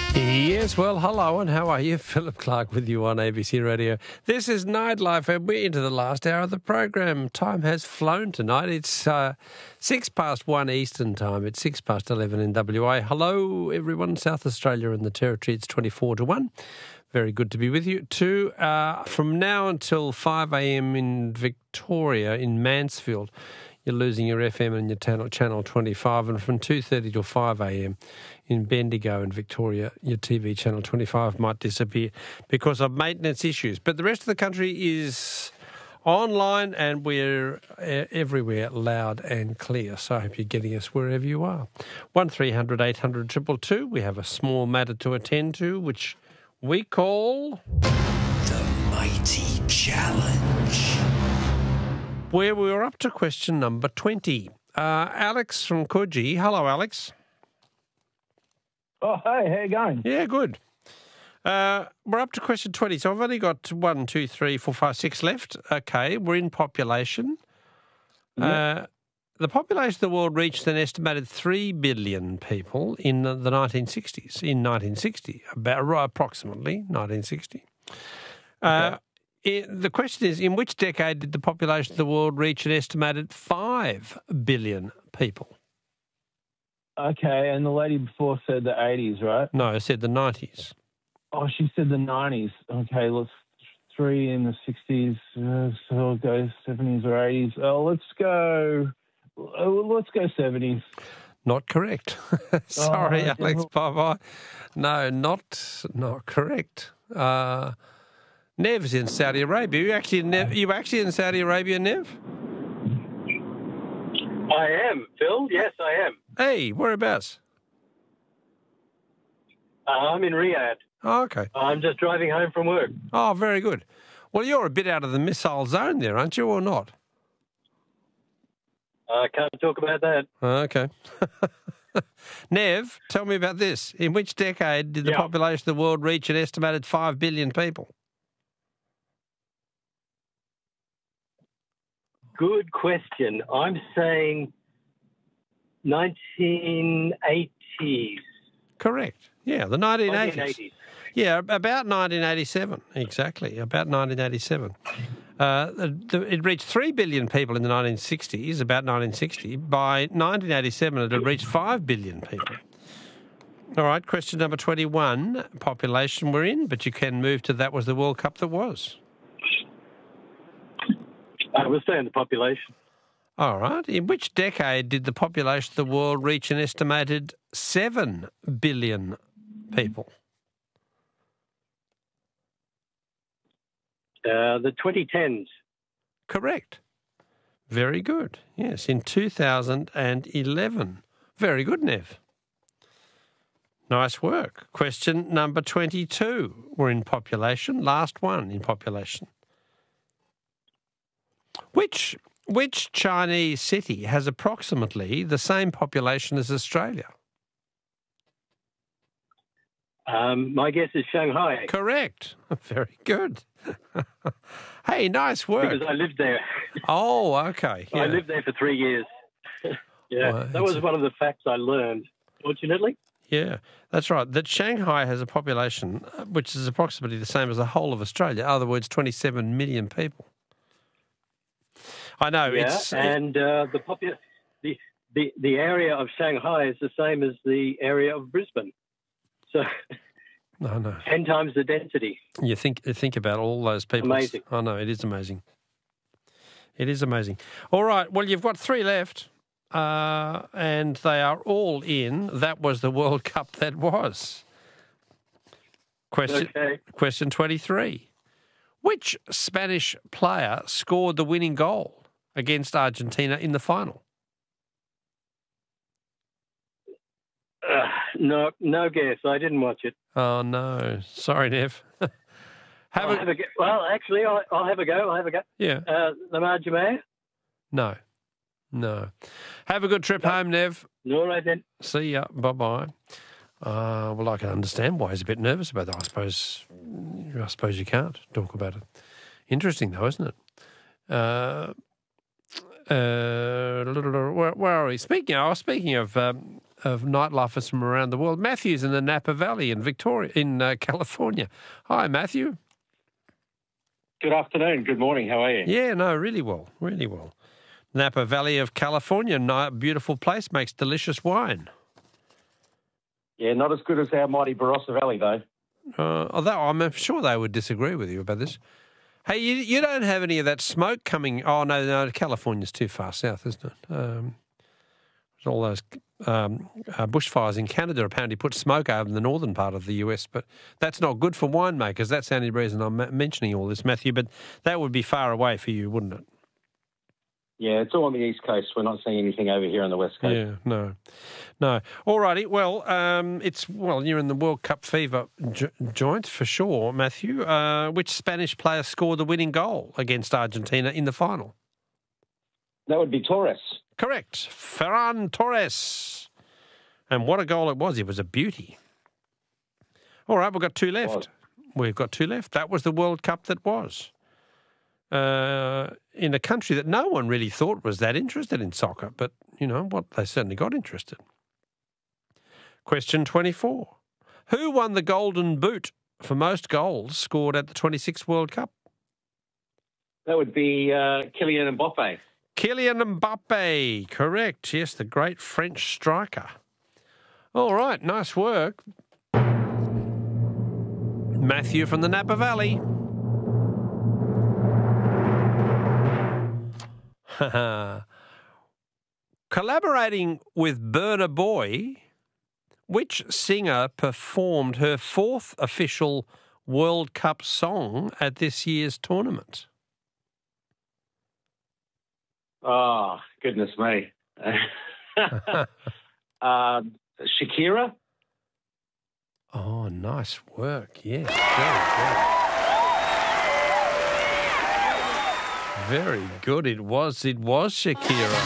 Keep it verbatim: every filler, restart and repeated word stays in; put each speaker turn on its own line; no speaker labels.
Yes, well, hello and how are you? Philip Clark with you on A B C Radio. This is Nightlife and we're into the last hour of the program. Time has flown tonight. It's uh, six past one Eastern time. It's six past eleven in W A. Hello, everyone. South Australia and the Territory, it's twenty-four to one. Very good to be with you too. Uh, from now until five a.m. in Victoria, in Mansfield, you're losing your F M and your channel, channel twenty-five, and from two thirty till five a.m. in Bendigo in Victoria, your T V channel twenty-five might disappear because of maintenance issues. But the rest of the country is online and we're everywhere loud and clear. So I hope you're getting us wherever you are. one three hundred eight hundred two two two. We have a small matter to attend to, which we call
The Mighty Challenge,
where we were up to question number twenty. Uh, Alex from Coogee. Hello, Alex.
Oh, hey, how you going?
Yeah, good. Uh, we're up to question twenty, so I've only got one, two, three, four, five, six left. Okay, we're in population.
Yep.
Uh, the population of the world reached an estimated three billion people in the, the nineteen sixties, in nineteen sixty, about approximately nineteen sixty. Uh,
Okay.
it, the question is, in which decade did the population of the world reach an estimated five billion people?
Okay, and the lady before said the eighties, right?
No, I said the nineties.
Oh, she said the nineties. Okay, let's three in the sixties, uh, so I'll go seventies or eighties. Oh, let's go, uh, let's go seventies.
Not correct. Sorry,
Oh,
Alex.
okay.
Bye-bye. No, not not correct. Uh, Nev's in Saudi Arabia. You actually, Nev, you actually in Saudi Arabia, Nev?
I am, Phil. Yes, I am.
Hey, whereabouts?
Uh, I'm in Riyadh.
Oh, okay.
I'm just driving home from work.
Oh, very good. Well, you're a bit out of the missile zone there, aren't you, or not?
I can't talk about that.
Okay. Nev, tell me about this. In which decade did the
Yeah.
population of the world reach an estimated five billion people?
Good question. I'm saying nineteen eighties.
Correct. Yeah, the nineteen eighties.
nineteen eighties.
Yeah, about nineteen eighty-seven, exactly, about nineteen eighty-seven. Uh, the, the, it reached three billion people in the nineteen sixties, about nineteen sixty. By nineteen eighty-seven, it had reached five billion people. All right, question number twenty-one, population we're in, but you can move to that was the World Cup that was.
I was saying the population.
All right, in which decade did the population of the world reach an estimated seven billion people?
Uh, the twenty tens.
Correct. Very good. Yes, in two thousand eleven. Very good, Nev. Nice work. Question number twenty-two. We're in population. Last one in population. Which which Chinese city has approximately the same population as Australia?
Um, my guess is Shanghai.
Correct. Very good. Hey, nice work.
Because I lived there.
Oh, okay. Yeah.
I lived there for three years. yeah,
Well,
that was
it's-
one of the facts I learned, fortunately.
Yeah, that's right. That Shanghai has a population uh, which is approximately the same as the whole of Australia. In other words, twenty-seven million people. I know.
Yeah,
it's
and uh, the, popu- the the the area of Shanghai is the same as the area of Brisbane. So
No, no.
ten times the density.
You think you think about all those people.
Amazing.
I know, it is amazing. It is amazing. All right, well, you've got three left, uh, and they are all in. That was the World Cup that was. Question,
Okay.
question twenty-three. Which Spanish player scored the winning goal against Argentina in the final?
Uh, no, no guess. I didn't watch it.
Oh, no. Sorry, Nev. have
I'll
a,
have a go. Well, actually, I'll, I'll have a go. I'll have a go.
yeah.
Uh, Lamar Jamal?
No. No. Have a good trip home, Nev.
All right then.
See ya. Bye-bye. Uh, well, I can understand why he's a bit nervous about that. I suppose I suppose you can't talk about it. Interesting, though, isn't it? Uh, uh, where, where are we? Speaking of, speaking of um, of nightlifers from around the world. Matthew's in the Napa Valley in Victoria, in uh, California. Hi, Matthew.
Good afternoon. Good morning. How are you?
Yeah, no, really well, really well. Napa Valley of California, ni- beautiful place, makes delicious wine.
Yeah, not as good as our mighty Barossa Valley, though.
Uh, although I'm sure they would disagree with you about this. Hey, you, you don't have any of that smoke coming. Oh, no, no, California's too far south, isn't it? Um, all those um, uh, bushfires in Canada apparently put smoke over in the northern part of the U S, but that's not good for winemakers. That's the only reason I'm ma- mentioning all this, Matthew, but that would be far away for you, wouldn't it?
Yeah, it's all on the East Coast. We're not seeing anything over here on the West Coast.
Yeah, no. No. All righty. Well, um, it's, well, you're in the World Cup fever jo- joint for sure, Matthew. Uh, which Spanish player scored the winning goal against Argentina in the final?
That would be Torres.
Correct. Ferran Torres. And what a goal it was. It was a beauty. All right, we've got two left.
Was.
We've got two left. That was the World Cup that was. Uh, in a country that no one really thought was that interested in soccer, but, you know, what they certainly got interested. Question twenty-four. Who won the Golden Boot for most goals scored at the twenty-sixth World Cup?
That would be uh, Kylian Mbappe.
Kylian Mbappe, correct. Yes, the great French striker. All right, nice work. Matthew from the Napa Valley. Collaborating with Burna Boy, which singer performed her fourth official World Cup song at this year's tournament?
Oh, goodness me. uh, Shakira?
Oh, nice work. Yes, very good. Very good. It was. It was Shakira.